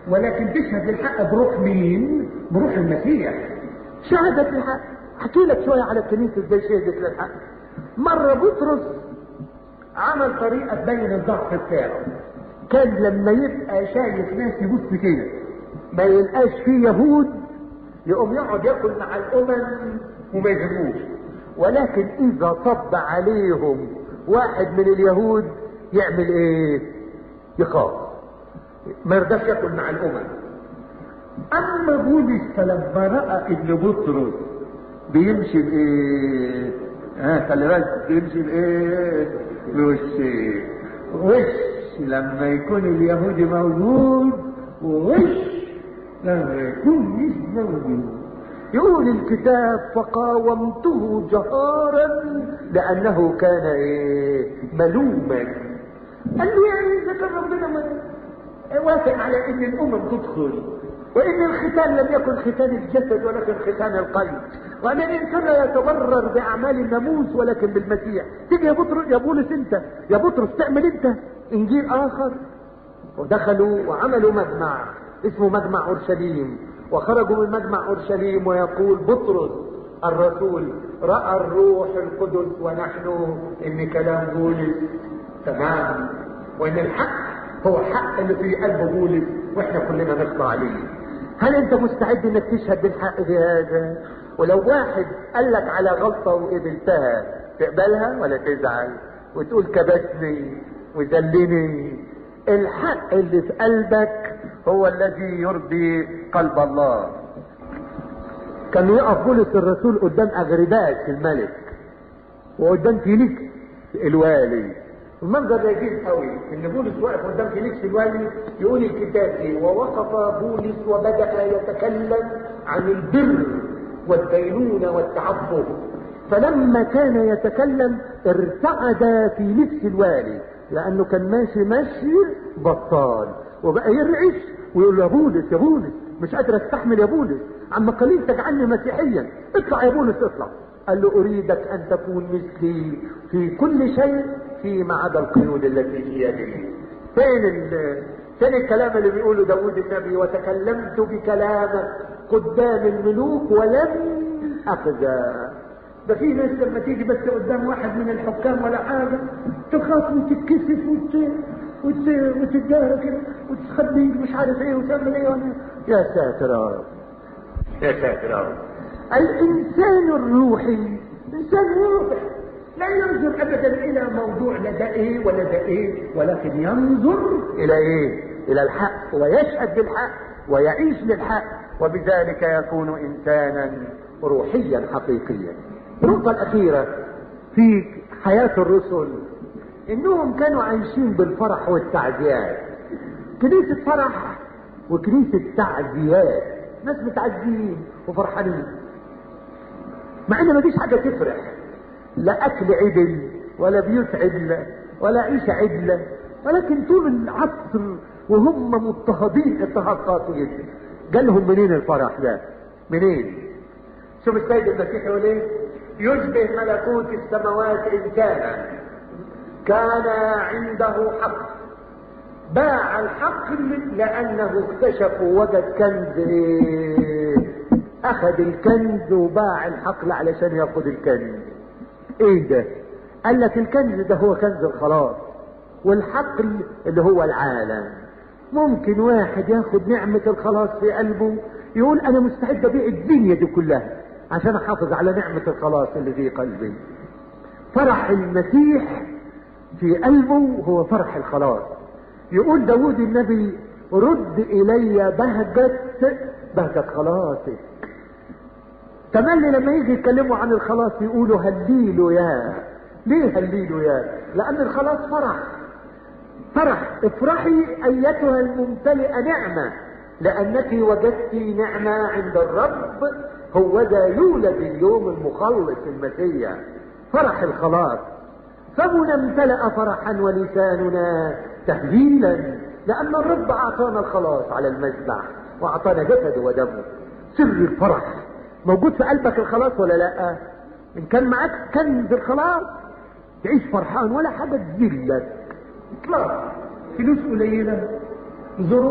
ولكن تشهد للحق بروح مين؟ بروح المسيح. شهدت للحق. احكي لك شويه على الكنيسه ازاي شهدت للحق. مره بطرس عمل طريقه تبين الضعف بتاعه. كان لما يبقى شايف ناس يبص كده ما يلقاش فيه يهود يقوم يقعد ياكل مع الامم وما يهموش، ولكن اذا طب عليهم واحد من اليهود يعمل ايه؟ يخاف، ما يرضاش ياكل مع الامم. اما بولس فلما راى ان بطرس بيمشي بايه؟ خلي بالك بيمشي بايه؟ وش لما يكون اليهودي موجود، ووش لما يكون مش موجود. يقول الكتاب فقاومته جهارا لانه كان ملوما. قال له يعني اذا كان ربنا وافق على ان الامم تدخل، وان الختان لم يكن ختان الجسد ولكن ختان القلب، وان الانسان لا يتبرر باعمال الناموس ولكن بالمسيح، تيجي يا بطرس يا بولس انت يا بطرس تعمل انت انجيل اخر. ودخلوا وعملوا مجمع اسمه مجمع اورشليم، وخرجوا من مجمع اورشليم ويقول بطرس الرسول راى الروح القدس ونحن ان كلام بولس تمام، وان الحق هو الحق اللي في قلب بولس واحنا كلنا نخضع عليه. هل انت مستعد انك تشهد بالحق بهذا؟ ولو واحد قال لك على غلطه وقبلتها تقبلها ولا تزعل وتقول كبسني وذلني؟ الحق اللي في قلبك هو الذي يرضي قلب الله. كان يقف بولس الرسول قدام اغرباس الملك وقدام فيليكس الوالي. المنظر ده يجيب قوي ان بولس واقف قدام فيليكس الوالي. يقول الكتاب ايه؟ ووقف بولس وبدأ يتكلم عن البر والدينونة والتعفف. فلما كان يتكلم ارتعد فيليكس الوالي لانه كان ماشي بطال وبقى يرعش ويقول له يا بولس يا بولس مش قادر استحمل يا بولس، عما قليل تجعلني مسيحيا، اطلع يا بولس اطلع. قال له اريدك ان تكون مثلي في كل شيء فيما عدا القيود التي في يدي. فين الكلام اللي بيقوله داود النبي؟ وتكلمت بكلامك قدام الملوك ولم اخذ. ده في ناس لما تيجي بس قدام واحد من الحكام ولا حاجه تخاف وتتكسف وتتجاهل كده وتخبي مش عارف ايه وتعمل ايه يا ساتر يا رب يا ساتر يا رب. الانسان الروحي انسان روحي لا ينظر ابدا الى موضوع لا ده ايه ولا ده ايه، ولكن ينظر الى ايه؟ الى الحق، ويشهد بالحق ويعيش للحق، وبذلك يكون انسانا روحيا حقيقيا. النقطة الأخيرة في حياة الرسل إنهم كانوا عايشين بالفرح والتعزيات. كنيسة فرح وكنيسة تعزيات، ناس متعزين وفرحانين، مع إن مفيش حاجة تفرح، لا أكل عدل ولا بيوت عدلة ولا عيشة عدلة، ولكن طول العصر وهم مضطهدين اضطهاد قاسي جدا. جالهم منين الفرح ده؟ منين؟ شوف السيد المسيح يقول ايه؟ يشبه ملكوت السماوات انسانا كان عنده حق باع الحق لانه اكتشف ووجد كنز. اخذ الكنز وباع الحقل علشان ياخذ الكنز. ايه ده؟ قال لك الكنز ده هو كنز الخلاص، والحقل اللي هو العالم. ممكن واحد ياخد نعمة الخلاص في قلبه يقول انا مستعد ابيع الدنيا دي كلها عشان احافظ على نعمة الخلاص اللي في قلبي. فرح المسيح في قلبه هو فرح الخلاص. يقول داود النبي رد الي بهجة خلاصك. تملي لما يجي يتكلموا عن الخلاص يقولوا هليلو يا. ليه هليلو يا؟ لان الخلاص فرح. افرحي ايتها الممتلئة نعمة لانك وجدت نعمة عند الرب، هو ذا يولد اليوم المخلص المسيح. فرح الخلاص. فمنا امتلأ فرحا ولساننا تهليلا لان الرب اعطانا الخلاص على المذبح واعطانا جسده ودمه. سر الفرح موجود في قلبك الخلاص ولا لا؟ ان كان معاك كنز الخلاص تعيش فرحان ولا حاجة تذلك. اطلاق فلوس قليلة